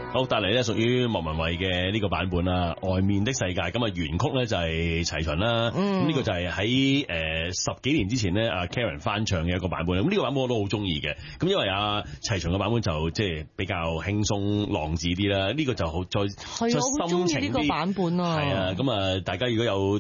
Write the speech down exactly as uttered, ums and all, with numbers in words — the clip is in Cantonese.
好，帶嚟咧屬於莫文蔚嘅呢個版本啦，《外面的世界》。咁啊原曲咧就係齊秦啦，咁呢個就係喺誒十幾年之前咧阿 Karen 翻唱嘅一個版本。咁呢個版本我都好中意嘅。咁因為阿齊秦嘅版本就即係比較輕鬆浪子啲啦，呢個就好再係啊，我好中意呢個版本啊。 係啊，咁啊大家如果有